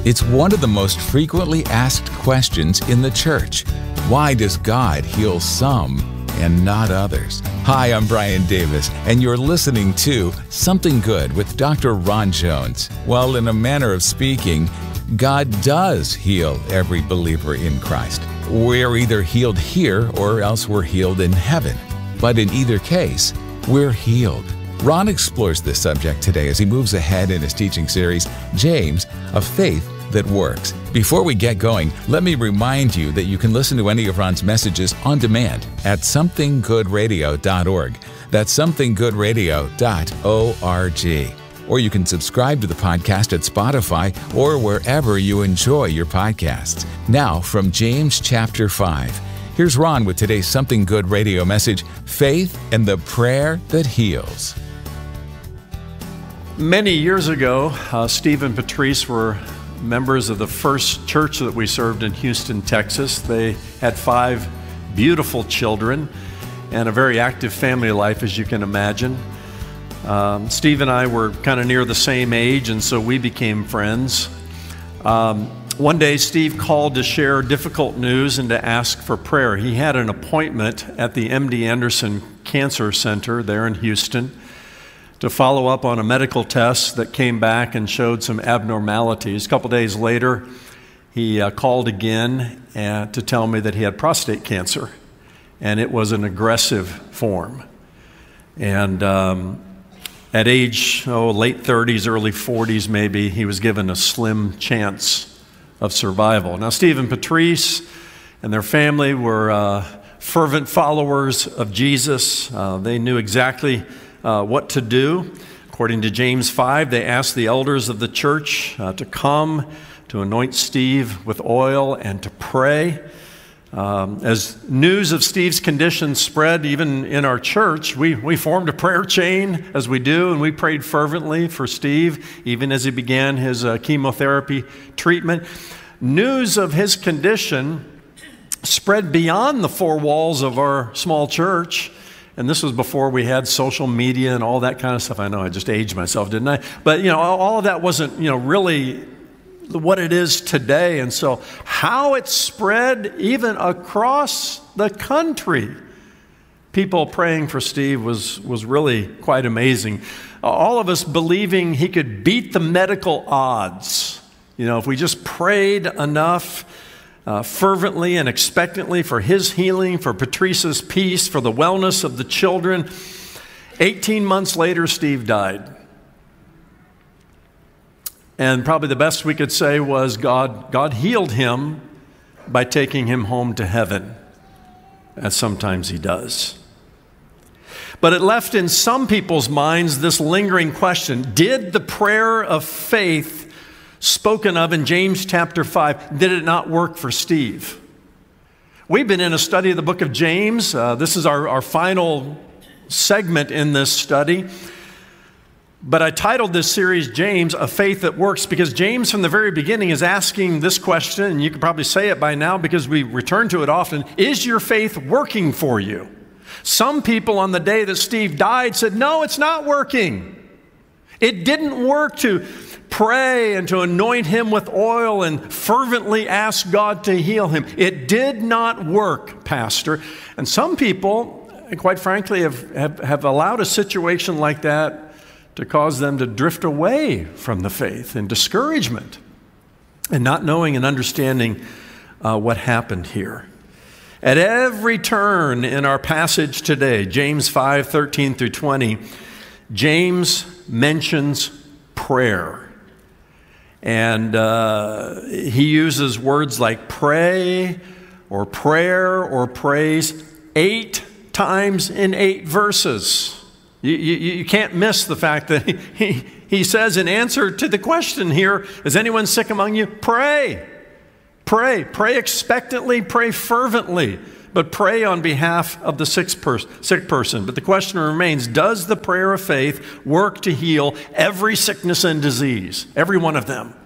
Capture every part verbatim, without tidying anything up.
It's one of the most frequently asked questions in the church. Why does God heal some and not others? Hi, I'm Brian Davis, and you're listening to Something Good with Doctor Ron Jones. Well, in a manner of speaking, God does heal every believer in Christ. We're either healed here or else we're healed in heaven. But in either case, we're healed. Ron explores this subject today as he moves ahead in his teaching series, James, A Faith That Works. Before we get going, let me remind you that you can listen to any of Ron's messages on demand at something good radio dot org. That's something good radio dot org. Or you can subscribe to the podcast at Spotify or wherever you enjoy your podcasts. Now, from James chapter five, here's Ron with today's Something Good radio message, Faith and the Prayer That Heals. Many years ago, uh, Steve and Patrice were members of the first church that we served in Houston, Texas. They had five beautiful children and a very active family life, as you can imagine. Um, Steve and I were kind of near the same age, and so we became friends. Um, one day, Steve called to share difficult news and to ask for prayer. He had an appointment at the M D Anderson Cancer Center there in Houston to follow up on a medical test that came back and showed some abnormalities. A couple days later, he uh, called again uh, to tell me that he had prostate cancer, and it was an aggressive form. And um, at age, oh, late thirties, early forties maybe, he was given a slim chance of survival. Now, Steve and Patrice and their family were uh, fervent followers of Jesus. Uh, they knew exactly Uh, what to do. According to James five, they asked the elders of the church uh, to come to anoint Steve with oil and to pray. Um, as news of Steve's condition spread even in our church, we, we formed a prayer chain, as we do, and we prayed fervently for Steve, even as he began his uh, chemotherapy treatment. News of his condition spread beyond the four walls of our small church. And this was before we had social media and all that kind of stuff. I know I just aged myself, didn't I? But, you know, all of that wasn't, you know, really what it is today. And so how it spread even across the country, people praying for Steve was, was really quite amazing. All of us believing he could beat the medical odds. You know, if we just prayed enough, Uh, fervently and expectantly for his healing, for Patrice's peace, for the wellness of the children. eighteen months later, Steve died. And probably the best we could say was God, God healed him by taking him home to heaven, as sometimes he does. But it left in some people's minds this lingering question: did the prayer of faith spoken of in James chapter five, did it not work for Steve? We've been in a study of the book of James. Uh, this is our, our final segment in this study. But I titled this series, James, A Faith That Works, because James from the very beginning is asking this question, and you can probably say it by now because we return to it often: is your faith working for you? Some people on the day that Steve died said, no, it's not working. It didn't work to pray and to anoint him with oil and fervently ask God to heal him. It did not work, Pastor. And some people, quite frankly, have, have, have allowed a situation like that to cause them to drift away from the faith in discouragement and not knowing and understanding uh, what happened here. At every turn in our passage today, James five, thirteen through twenty, James mentions prayer. And uh, he uses words like pray or prayer or praise eight times in eight verses. You, you, you can't miss the fact that he, he, he says in answer to the question here, is anyone sick among you? Pray. Pray. Pray expectantly, pray fervently, but pray on behalf of the sick, pers- sick person. But the question remains, does the prayer of faith work to heal every sickness and disease? Every one of them?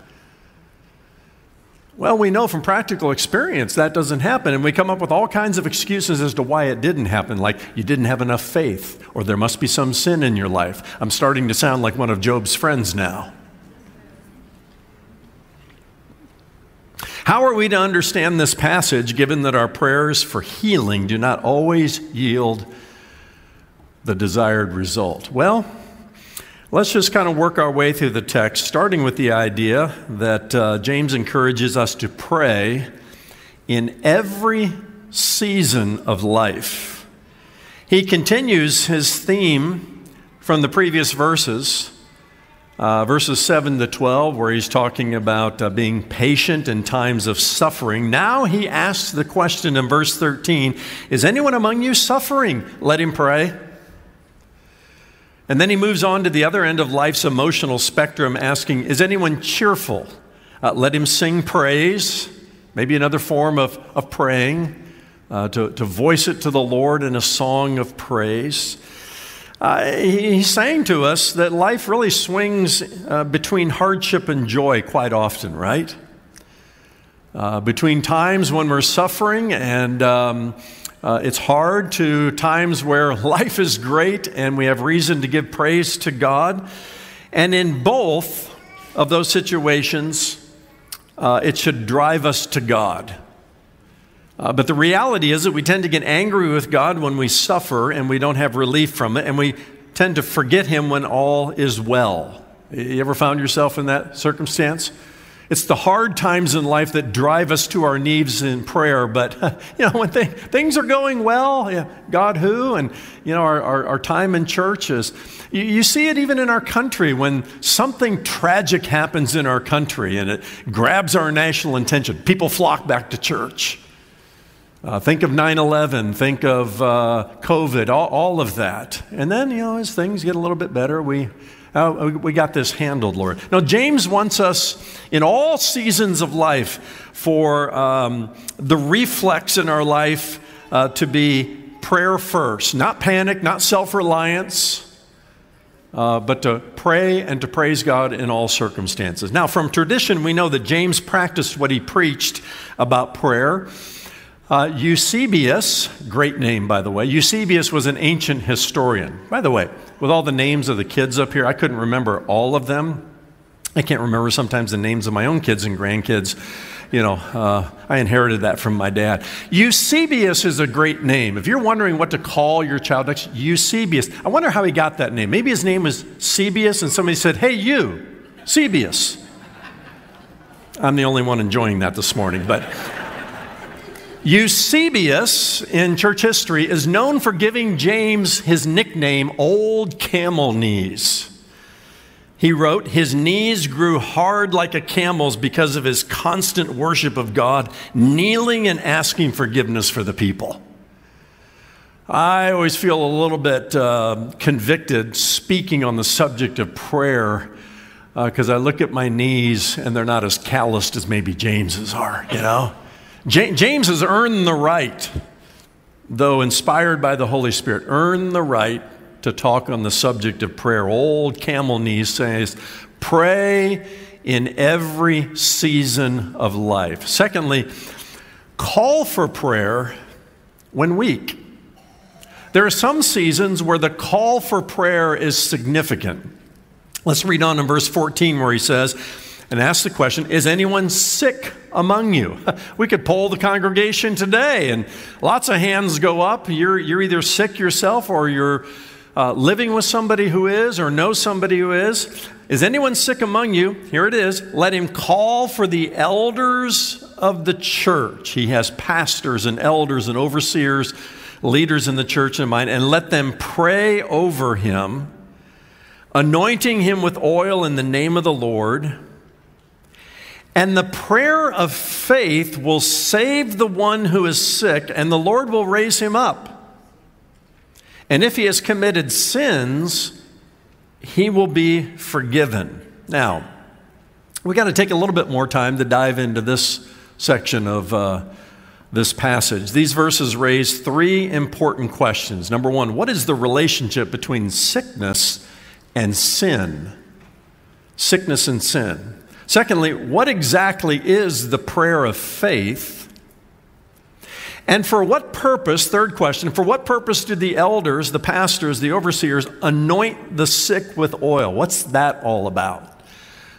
Well, we know from practical experience that doesn't happen, and we come up with all kinds of excuses as to why it didn't happen, like you didn't have enough faith, or there must be some sin in your life. I'm starting to sound like one of Job's friends now. How are we to understand this passage, given that our prayers for healing do not always yield the desired result? Well, let's just kind of work our way through the text, starting with the idea that uh, James encourages us to pray in every season of life. He continues his theme from the previous verses, uh, verses seven to twelve, where he's talking about uh, being patient in times of suffering. Now he asks the question in verse thirteen, is anyone among you suffering? Let him pray. And then he moves on to the other end of life's emotional spectrum, asking, is anyone cheerful? Uh, let him sing praise, maybe another form of, of praying, uh, to, to voice it to the Lord in a song of praise. Uh, he's saying to us that life really swings uh, between hardship and joy quite often, right? Uh, between times when we're suffering and um, Uh, it's hard, to times where life is great and we have reason to give praise to God. And in both of those situations, uh, it should drive us to God. Uh, but the reality is that we tend to get angry with God when we suffer and we don't have relief from it, and we tend to forget Him when all is well. You ever found yourself in that circumstance? It's the hard times in life that drive us to our knees in prayer. But, you know, when th- things are going well, yeah, God who? And, you know, our, our, our time in churches. You, you see it even in our country when something tragic happens in our country and it grabs our national attention. People flock back to church. Uh, think of nine eleven, think of uh, COVID, all, all of that. And then, you know, as things get a little bit better, we... Uh, we got this handled, Lord. Now, James wants us in all seasons of life for um, the reflex in our life uh, to be prayer first. Not panic, not self-reliance, uh, but to pray and to praise God in all circumstances. Now, from tradition, we know that James practiced what he preached about prayer. Uh, Eusebius, great name, by the way. Eusebius was an ancient historian. By the way, with all the names of the kids up here, I couldn't remember all of them. I can't remember sometimes the names of my own kids and grandkids. You know, uh, I inherited that from my dad. Eusebius is a great name. If you're wondering what to call your child next, Eusebius. I wonder how he got that name. Maybe his name was Sebius and somebody said, hey, you, Sebius. I'm the only one enjoying that this morning, but... Eusebius in church history is known for giving James his nickname, Old Camel Knees. He wrote, his knees grew hard like a camel's because of his constant worship of God, kneeling and asking forgiveness for the people. I always feel a little bit uh, convicted speaking on the subject of prayer because uh, I look at my knees and they're not as calloused as maybe James's are, you know? James has earned the right, though inspired by the Holy Spirit, earned the right to talk on the subject of prayer. Old Camel Knees says, pray in every season of life. Secondly, call for prayer when weak. There are some seasons where the call for prayer is significant. Let's read on in verse fourteen where he says, and ask the question, is anyone sick among you? We could poll the congregation today and lots of hands go up. You're, you're either sick yourself or you're uh, living with somebody who is or know somebody who is. Is anyone sick among you? Here it is. Let him call for the elders of the church. He has pastors and elders and overseers, leaders in the church in mind, and let them pray over him, anointing him with oil in the name of the Lord. And the prayer of faith will save the one who is sick, and the Lord will raise him up. And if he has committed sins, he will be forgiven. Now, we got to take a little bit more time to dive into this section of uh, this passage. These verses raise three important questions. Number one, what is the relationship between sickness and sin? Sickness and sin. Secondly, what exactly is the prayer of faith? And for what purpose, third question, for what purpose do the elders, the pastors, the overseers anoint the sick with oil? What's that all about?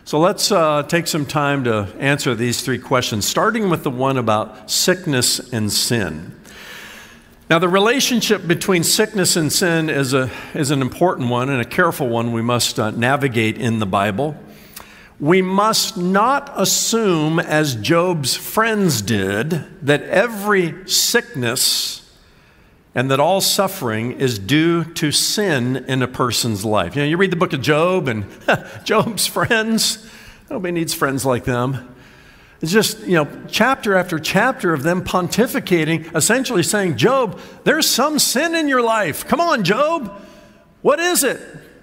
So let's uh, take some time to answer these three questions, starting with the one about sickness and sin. Now, the relationship between sickness and sin is, a, is an important one and a careful one we must uh, navigate in the Bible. We must not assume, as Job's friends did, that every sickness and that all suffering is due to sin in a person's life. You know, you read the book of Job and Job's friends, nobody needs friends like them. It's just, you know, chapter after chapter of them pontificating, essentially saying, Job, there's some sin in your life. Come on, Job. What is it?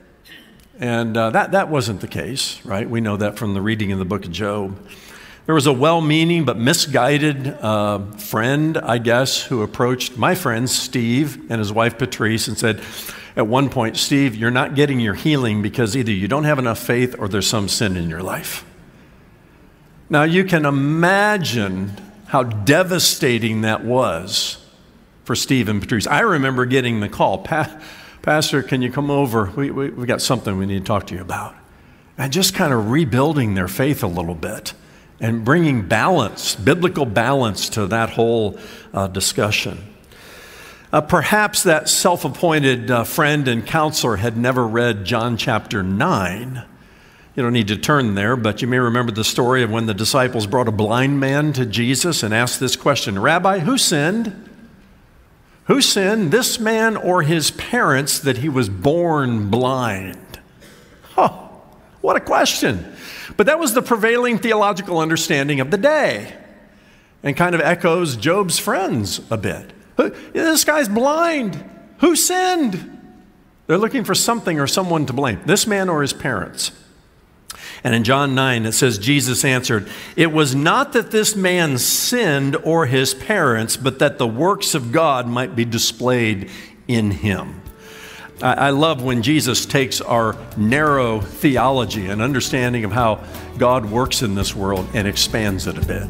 And uh, that, that wasn't the case, right? We know that from the reading in the book of Job. There was a well-meaning but misguided uh, friend, I guess, who approached my friend Steve and his wife Patrice and said, at one point, Steve, you're not getting your healing because either you don't have enough faith or there's some sin in your life. Now, you can imagine how devastating that was for Steve and Patrice. I remember getting the call, pa- Pastor, can you come over? We, we, we got something we need to talk to you about. And just kind of rebuilding their faith a little bit and bringing balance, biblical balance to that whole uh, discussion. Uh, perhaps that self-appointed uh, friend and counselor had never read John chapter nine. You don't need to turn there, but you may remember the story of when the disciples brought a blind man to Jesus and asked this question, Rabbi, who sinned? Who sinned, this man or his parents, that he was born blind? Oh, what a question. But that was the prevailing theological understanding of the day and kind of echoes Job's friends a bit. This guy's blind. Who sinned? They're looking for something or someone to blame, this man or his parents. And in John nine, it says, Jesus answered, it was not that this man sinned or his parents, but that the works of God might be displayed in him. I, I love when Jesus takes our narrow theology and understanding of how God works in this world and expands it a bit.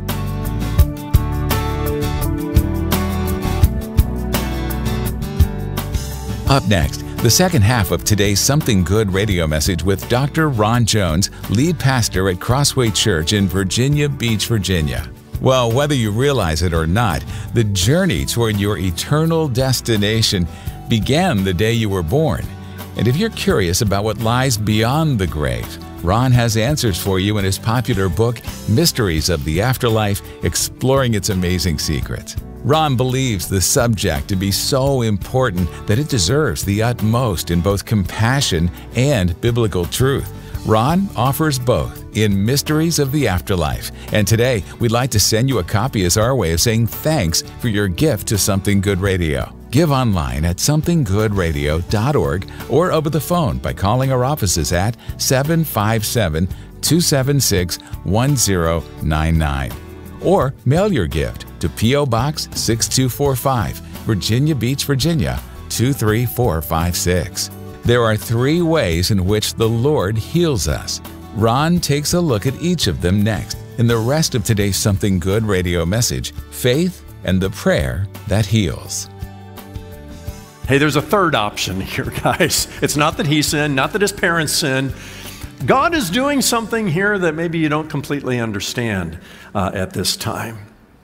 Up next, the second half of today's Something Good radio message with Doctor Ron Jones, lead pastor at Crossway Church in Virginia Beach, Virginia. Well, whether you realize it or not, the journey toward your eternal destination began the day you were born. And if you're curious about what lies beyond the grave, Ron has answers for you in his popular book, Mysteries of the Afterlife, exploring its amazing secrets. Ron believes the subject to be so important that it deserves the utmost in both compassion and biblical truth. Ron offers both in Mysteries of the Afterlife. And today, we'd like to send you a copy as our way of saying thanks for your gift to Something Good Radio. Give online at something good radio dot org or over the phone by calling our offices at seven five seven, two seven six, one zero nine nine. Or mail your gift to P O Box six two four five, Virginia Beach, Virginia two three four five six. There are three ways in which the Lord heals us. Ron takes a look at each of them next in the rest of today's Something Good radio message, Faith and the Prayer That Heals. Hey, there's a third option here, guys. It's not that he sinned, not that his parents sinned. God is doing something here that maybe you don't completely understand uh, at this time.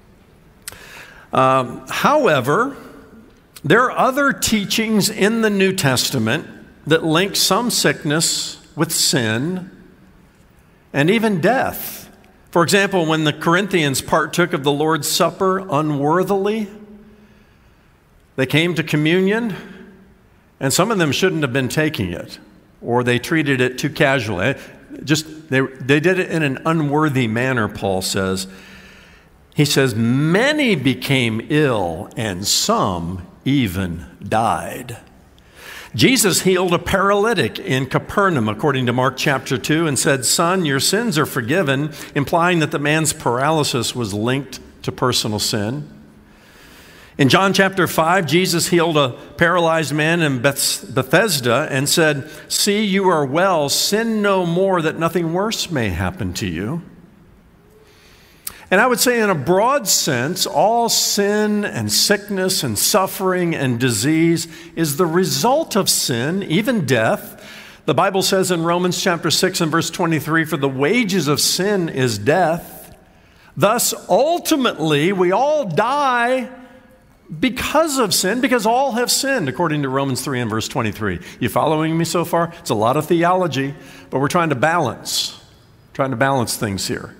Um, however, there are other teachings in the New Testament that link some sickness with sin and even death. For example, when the Corinthians partook of the Lord's Supper unworthily, they came to communion, and some of them shouldn't have been taking it, or they treated it too casually. Just they, they did it in an unworthy manner, Paul says. He says, many became ill, and some even died. Jesus healed a paralytic in Capernaum, according to Mark chapter two, and said, son, your sins are forgiven, implying that the man's paralysis was linked to personal sin. In John chapter five, Jesus healed a paralyzed man in Beth- Bethesda and said, see, you are well, sin no more, that nothing worse may happen to you. And I would say in a broad sense, all sin and sickness and suffering and disease is the result of sin, even death, The Bible says in Romans chapter six and verse twenty-three, for the wages of sin is death. Thus, ultimately, we all die because of sin, because all have sinned, according to Romans three and verse twenty-three. You following me so far? It's a lot of theology, but we're trying to balance, trying to balance things here.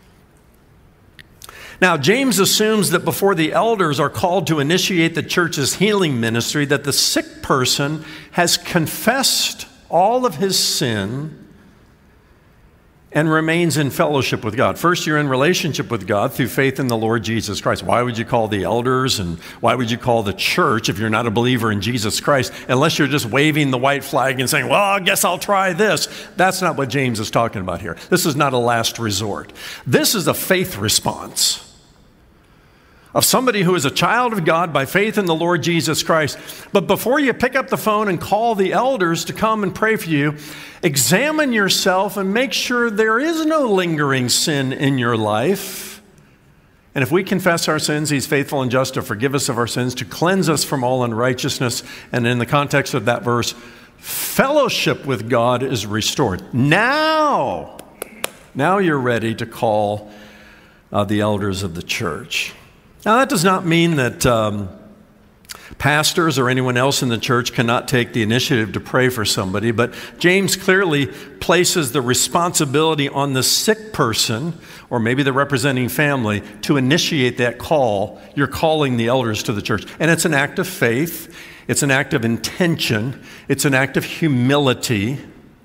Now, James assumes that before the elders are called to initiate the church's healing ministry, that the sick person has confessed all of his sin and remains in fellowship with God. First, you're in relationship with God through faith in the Lord Jesus Christ. Why would you call the elders and why would you call the church if you're not a believer in Jesus Christ, unless you're just waving the white flag and saying, well, I guess I'll try this. That's not what James is talking about here. This is not a last resort. This is a faith response of somebody who is a child of God by faith in the Lord Jesus Christ. But before you pick up the phone and call the elders to come and pray for you, examine yourself and make sure there is no lingering sin in your life. And if we confess our sins, He's faithful and just to forgive us of our sins, to cleanse us from all unrighteousness. And in the context of that verse, fellowship with God is restored. Now, now you're ready to call uh, the elders of the church. Now, that does not mean that um, pastors or anyone else in the church cannot take the initiative to pray for somebody, but James clearly places the responsibility on the sick person, or maybe the representing family, to initiate that call. You're calling the elders to the church. And it's an act of faith. It's an act of intention. It's an act of humility.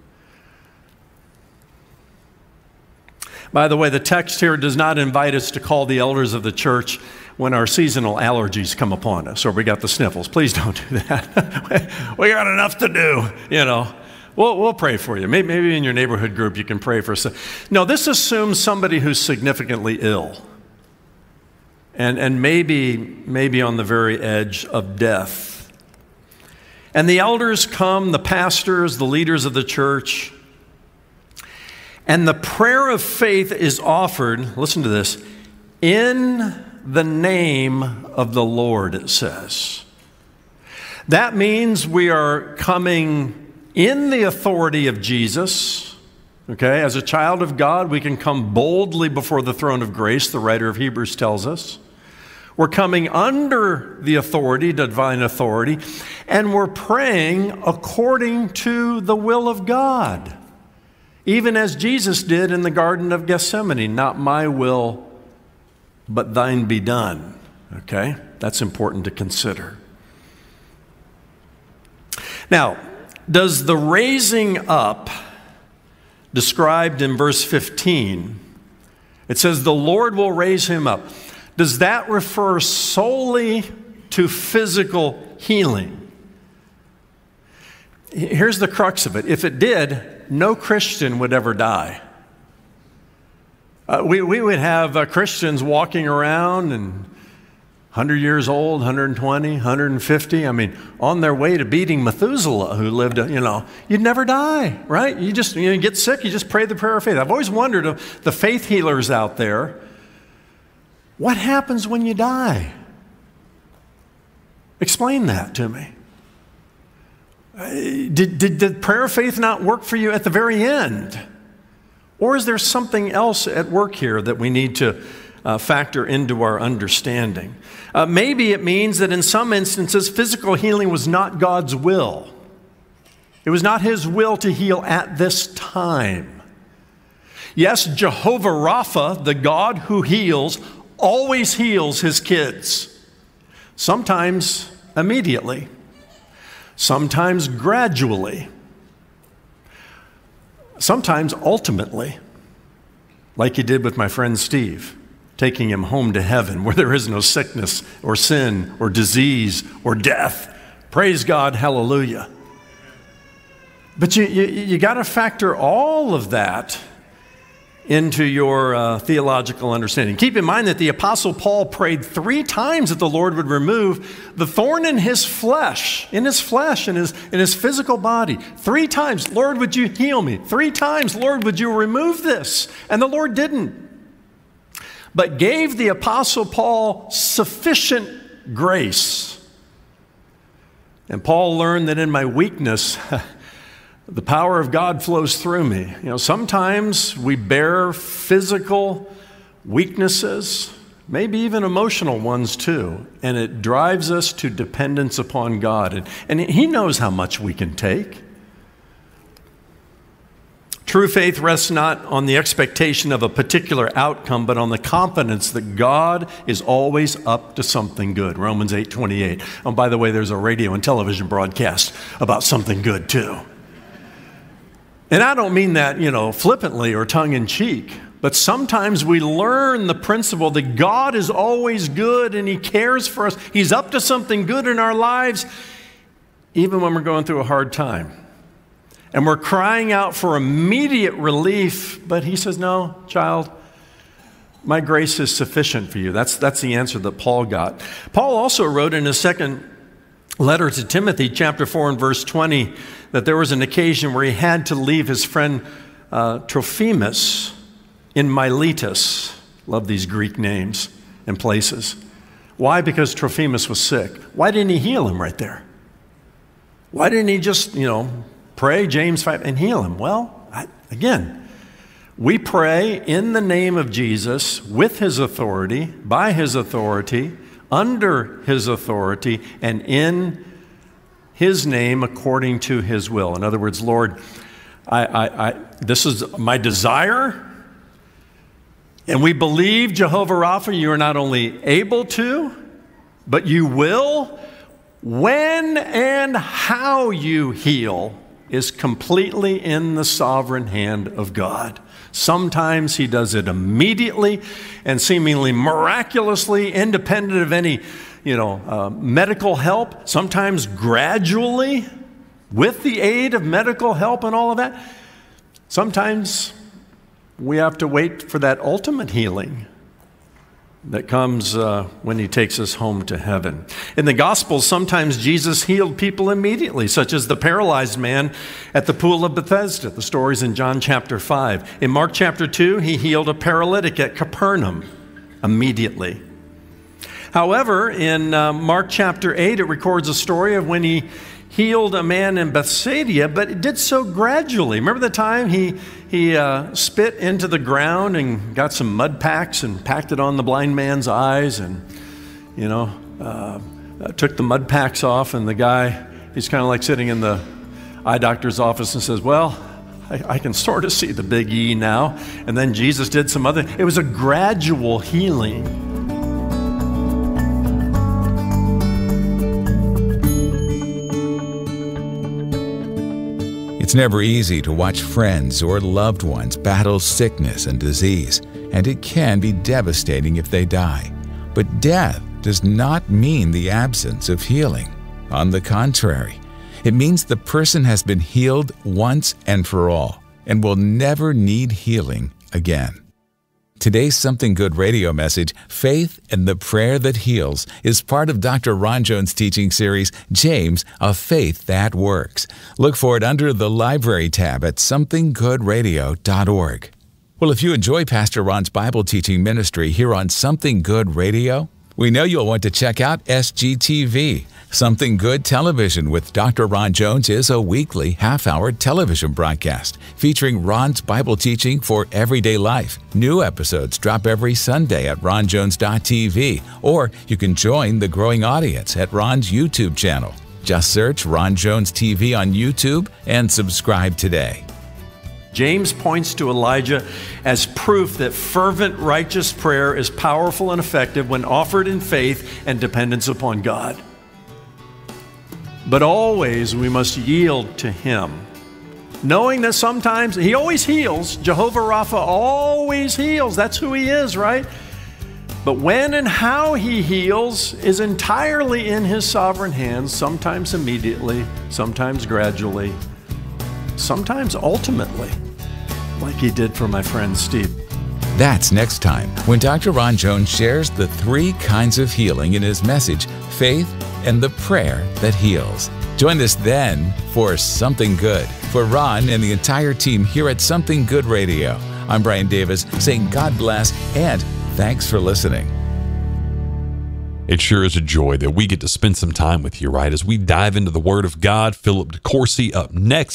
By the way, the text here does not invite us to call the elders of the church when our seasonal allergies come upon us or we got the sniffles. Please don't do that. We got enough to do, you know. We'll, we'll pray for you. Maybe, maybe in your neighborhood group you can pray for us. No, this assumes somebody who's significantly ill and, and maybe, maybe on the very edge of death. And the elders come, the pastors, the leaders of the church, and the prayer of faith is offered, listen to this, in the name of the Lord, it says. That means we are coming in the authority of Jesus. Okay, as a child of God, we can come boldly before the throne of grace, the writer of Hebrews tells us. We're coming under the authority, divine authority, and we're praying according to the will of God. Even as Jesus did in the Garden of Gethsemane, not my will, but thine be done. Okay? That's important to consider. Now, does the raising up described in verse fifteen, it says the Lord will raise him up. Does that refer solely to physical healing? Here's the crux of it. If it did, no Christian would ever die. Uh, we, we would have uh, Christians walking around and one hundred years old, one hundred twenty, one hundred fifty, I mean, on their way to beating Methuselah, who lived, you know, you'd never die, right? You just, you know, you get sick, you just pray the prayer of faith. I've always wondered, uh, the faith healers out there, what happens when you die? Explain that to me. Uh, did, did the prayer of faith not work for you at the very end? Or is there something else at work here that we need to uh, factor into our understanding? Uh, maybe it means that in some instances, physical healing was not God's will. It was not His will to heal at this time. Yes, Jehovah Rapha, the God who heals, always heals His kids. Sometimes immediately. Sometimes gradually. Sometimes ultimately, like He did with my friend Steve, taking him home to heaven where there is no sickness or sin or disease or death. Praise God, hallelujah. But you, you, you got to factor all of that into your uh, theological understanding. Keep in mind that the Apostle Paul prayed three times that the Lord would remove the thorn in his flesh, in his flesh, in his, in his physical body. Three times, Lord, would you heal me? Three times, Lord, would you remove this? And the Lord didn't, but gave the Apostle Paul sufficient grace. And Paul learned that in my weakness, the power of God flows through me. You know, sometimes we bear physical weaknesses, maybe even emotional ones too, and it drives us to dependence upon God. And, and He knows how much we can take. True faith rests not on the expectation of a particular outcome, but on the confidence that God is always up to something good. Romans eight twenty-eight. Oh, by the way, there's a radio and television broadcast about something good too. And I don't mean that, you know, flippantly or tongue-in-cheek, but sometimes we learn the principle that God is always good and He cares for us. He's up to something good in our lives, even when we're going through a hard time. And we're crying out for immediate relief, but He says, no, child, my grace is sufficient for you. That's, that's the answer that Paul got. Paul also wrote in his second letter to Timothy, chapter four and verse twenty, that there was an occasion where he had to leave his friend uh, Trophimus in Miletus. Love these Greek names and places. Why? Because Trophimus was sick. Why didn't he heal him right there? Why didn't he just, you know, pray James five and heal him? Well, I, again, we pray in the name of Jesus, with His authority, by His authority, under His authority, and in His name according to His will. In other words, Lord, I, I, I, this is my desire, and we believe, Jehovah Rapha, you are not only able to, but you will. When and how you heal is completely in the sovereign hand of God. Sometimes He does it immediately and seemingly miraculously, independent of any, you know, uh, medical help. Sometimes gradually, with the aid of medical help and all of that. Sometimes we have to wait for that ultimate healing that comes uh, when He takes us home to heaven. In the Gospels, sometimes Jesus healed people immediately, such as the paralyzed man at the pool of Bethesda. The story's in John chapter five. In Mark chapter two, He healed a paralytic at Capernaum immediately. However, in uh, Mark chapter eight, it records a story of when He healed a man in Bethsaida, but it did so gradually. Remember the time he, he uh, spit into the ground and got some mud packs and packed it on the blind man's eyes and, you know, uh, uh, took the mud packs off, and the guy, he's kind of like sitting in the eye doctor's office and says, well, I, I can sort of see the big E now. And then Jesus did some other, it was a gradual healing. It's never easy to watch friends or loved ones battle sickness and disease, and it can be devastating if they die. But death does not mean the absence of healing. On the contrary, it means the person has been healed once and for all and will never need healing again. Today's Something Good radio message, Faith and the Prayer That Heals, is part of Doctor Ron Jones' teaching series, James, A Faith That Works. Look for it under the Library tab at something good radio dot org. Well, if you enjoy Pastor Ron's Bible teaching ministry here on Something Good Radio, we know you'll want to check out S G T V. Something Good Television with Doctor Ron Jones is a weekly half-hour television broadcast featuring Ron's Bible teaching for everyday life. New episodes drop every Sunday at ron jones dot t v, or you can join the growing audience at Ron's YouTube channel. Just search Ron Jones T V on YouTube and subscribe today. James points to Elijah as proof that fervent, righteous prayer is powerful and effective when offered in faith and dependence upon God. But always we must yield to Him, knowing that sometimes He always heals. Jehovah Rapha always heals. That's who He is, right? But when and how He heals is entirely in His sovereign hands, sometimes immediately, sometimes gradually, sometimes ultimately, like He did for my friend Steve. That's next time when Doctor Ron Jones shares the three kinds of healing in his message, Faith and the Prayer That Heals. Join us then for Something Good. For Ron and the entire team here at Something Good Radio, I'm Brian Davis saying God bless and thanks for listening. It sure is a joy that we get to spend some time with you, right? As we dive into the Word of God, Philip DeCourcy up next.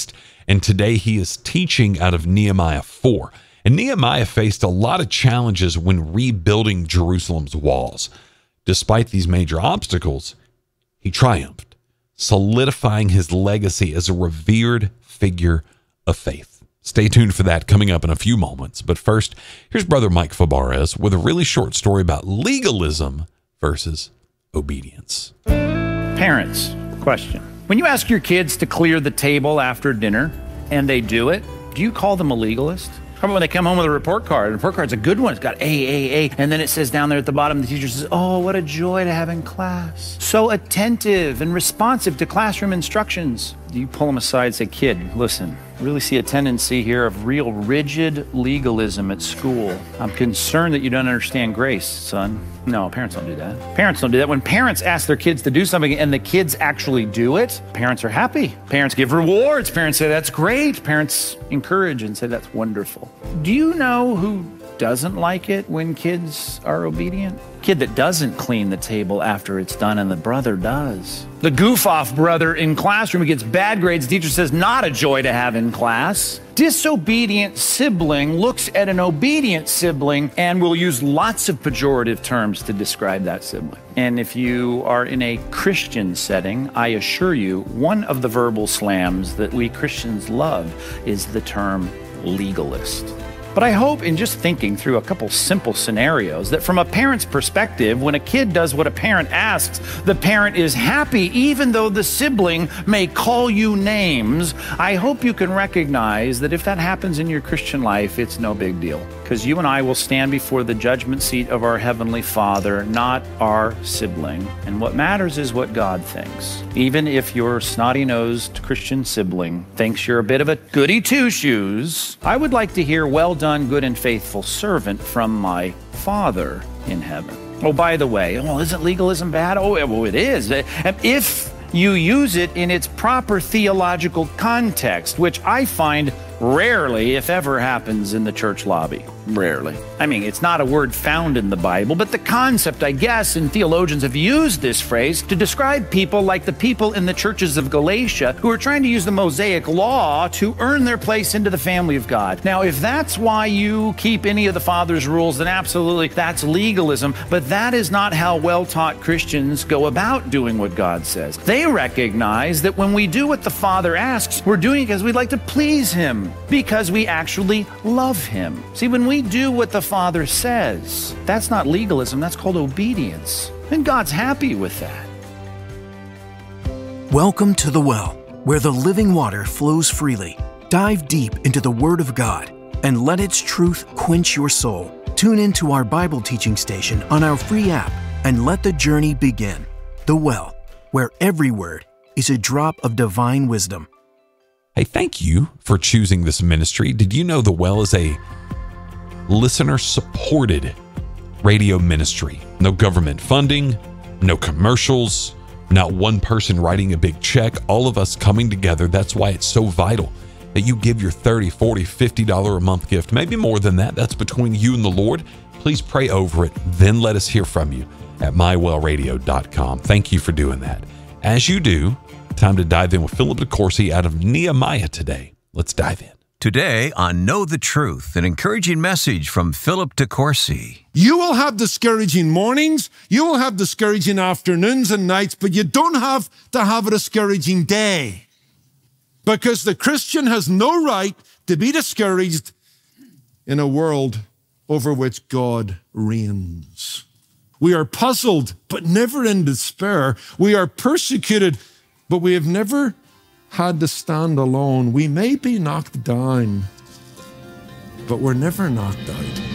And today he is teaching out of Nehemiah four. And Nehemiah faced a lot of challenges when rebuilding Jerusalem's walls. Despite these major obstacles, he triumphed, solidifying his legacy as a revered figure of faith. Stay tuned for that coming up in a few moments. But first, here's Brother Mike Fabarez with a really short story about legalism versus obedience. Parents, question. When you ask your kids to clear the table after dinner and they do it, do you call them a legalist? How about when they come home with a report card? The report card's a good one. It's got A, A, A. And then it says down there at the bottom, the teacher says, oh, what a joy to have in class. So attentive and responsive to classroom instructions. You pull them aside and say, kid, listen, I really see a tendency here of real rigid legalism at school. I'm concerned that you don't understand grace, son. No, parents don't do that. Parents don't do that. When parents ask their kids to do something and the kids actually do it, parents are happy. Parents give rewards. Parents say, that's great. Parents encourage and say, that's wonderful. Do you know who doesn't like it when kids are obedient? Kid that doesn't clean the table after it's done and the brother does. The goof-off brother in classroom who gets bad grades, the teacher says, not a joy to have in class. Disobedient sibling looks at an obedient sibling and will use lots of pejorative terms to describe that sibling. And if you are in a Christian setting, I assure you, one of the verbal slams that we Christians love is the term legalist. But I hope in just thinking through a couple simple scenarios that from a parent's perspective, when a kid does what a parent asks, the parent is happy even though the sibling may call you names. I hope you can recognize that if that happens in your Christian life, it's no big deal. Because you and I will stand before the judgment seat of our Heavenly Father, not our sibling. And what matters is what God thinks. Even if your snotty-nosed Christian sibling thinks you're a bit of a goody two-shoes, I would like to hear, well done, good and faithful servant from my Father in heaven. Oh, by the way, well, isn't legalism bad? Oh, well, it is. If you use it in its proper theological context, which I find rarely, if ever, happens in the church lobby. Rarely. I mean, it's not a word found in the Bible, but the concept, I guess, and theologians have used this phrase to describe people like the people in the churches of Galatia who are trying to use the Mosaic law to earn their place into the family of God. Now, if that's why you keep any of the Father's rules, then absolutely, that's legalism, but that is not how well-taught Christians go about doing what God says. They recognize that when we do what the Father asks, we're doing it because we'd like to please Him, because we actually love Him. See, when we do what the Father says, that's not legalism, that's called obedience. And God's happy with that. Welcome to The Well, where the living water flows freely. Dive deep into the Word of God and let its truth quench your soul. Tune into our Bible teaching station on our free app and let the journey begin. The Well, where every word is a drop of divine wisdom. Hey, thank you for choosing this ministry. Did you know The Well is a listener-supported radio ministry? No government funding, no commercials, not one person writing a big check, all of us coming together. That's why it's so vital that you give your thirty, forty, fifty dollars a month gift, maybe more than that. That's between you and the Lord. Please pray over it. Then let us hear from you at my well radio dot com. Thank you for doing that. As you do, time to dive in with Philip DeCourcy out of Nehemiah today. Let's dive in. Today on Know the Truth, an encouraging message from Philip DeCourcy. You will have discouraging mornings, you will have discouraging afternoons and nights, but you don't have to have a discouraging day. Because the Christian has no right to be discouraged in a world over which God reigns. We are puzzled, but never in despair. We are persecuted, but we have never had to stand alone. We may be knocked down, but we're never knocked out.